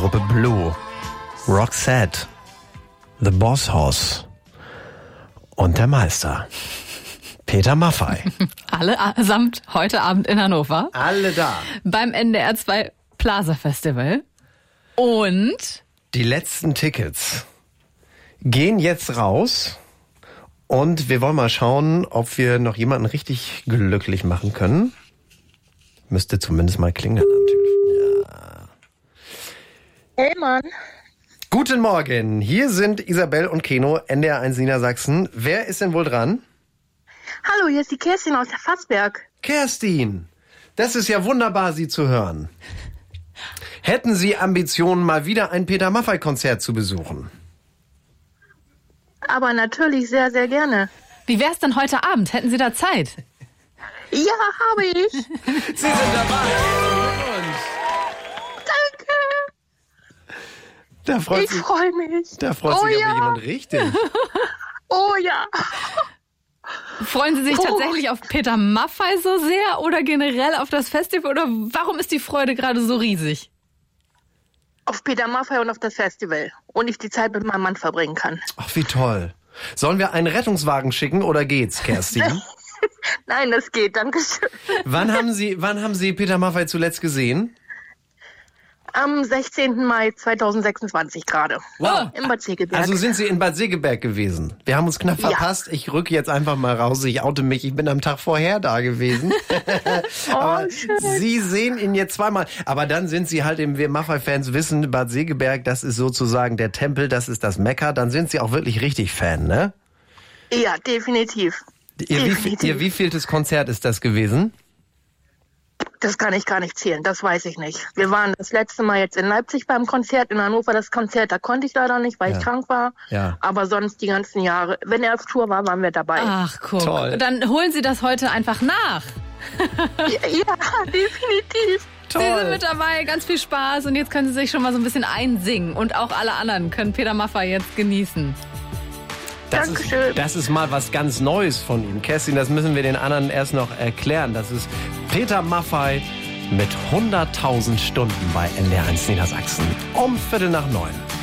Gruppe Blue, Roxette, The Boss Hoss und der Meister, Peter Maffay. Alle samt heute Abend in Hannover. Alle da. Beim NDR 2 Plaza Festival. Und die letzten Tickets gehen jetzt raus. Und wir wollen mal schauen, ob wir noch jemanden richtig glücklich machen können. Müsste zumindest mal klingeln am Telefon. Ja. Hey Mann. Guten Morgen, hier sind Isabel und Keno, NDR 1 Niedersachsen. Wer ist denn wohl dran? Hallo, hier ist die Kerstin aus der Fassberg. Kerstin, das ist ja wunderbar, Sie zu hören. Hätten Sie Ambitionen, mal wieder ein Peter Maffay-Konzert zu besuchen? Aber natürlich sehr, sehr gerne. wie wär's denn heute Abend? Hätten Sie da Zeit? Ja, habe ich. Sie sind dabei. Danke. Da freut Ich freue mich. Da freut Oh sich ja. aber jemand richtig. Oh ja. Freuen Sie sich tatsächlich auf Peter Maffay so sehr oder generell auf das Festival? Oder warum ist die Freude gerade so riesig? Auf Peter Maffay und auf das Festival. Und ich die Zeit mit meinem Mann verbringen kann. Ach, wie toll. Sollen wir einen Rettungswagen schicken oder geht's, Kerstin? Nein, das geht. Dankeschön. Wann haben Sie Peter Maffay zuletzt gesehen? Am 16. Mai 2026 gerade. Wow. Im Bad Segeberg. Also sind Sie in Bad Segeberg gewesen? Wir haben uns knapp verpasst. Ich rücke jetzt einfach mal raus. Ich oute mich. Ich bin am Tag vorher da gewesen. Aber schön. Sie sehen ihn jetzt zweimal. Aber dann sind Sie halt, wir Maffay-Fans wissen, Bad Segeberg, das ist sozusagen der Tempel, das ist das Mekka. Dann sind Sie auch wirklich richtig Fan, ne? Ja, definitiv. Ihr wievieltes Konzert ist das gewesen? Das kann ich gar nicht zählen, das weiß ich nicht. Wir waren das letzte Mal jetzt in Leipzig beim Konzert, in Hannover das Konzert, da konnte ich leider nicht, weil ich krank war. Ja. Aber sonst die ganzen Jahre, wenn er auf Tour war, waren wir dabei. Ach, guck. Toll. Dann holen Sie das heute einfach nach. Ja, definitiv. Sie sind mit dabei, ganz viel Spaß. Und jetzt können Sie sich schon mal so ein bisschen einsingen. Und auch alle anderen können Peter Maffay jetzt genießen. Dankeschön. Das ist mal was ganz Neues von ihm. Kerstin, das müssen wir den anderen erst noch erklären. Das ist Peter Maffay mit 100.000 Stunden bei NDR 1 Niedersachsen. Um 8:45.